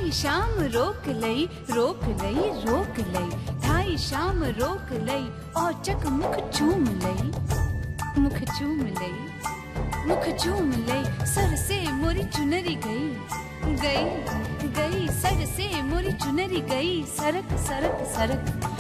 ढाई शाम रोक लई रोक लई रोक लई, ढाई शाम रोक लई और चक मुख चूम लई, मुख चूम लई, मुख चूम लई। सर से मोरी चुनरी गई गई गई, सर से मोरी चुनरी गई सरक सरक सरक।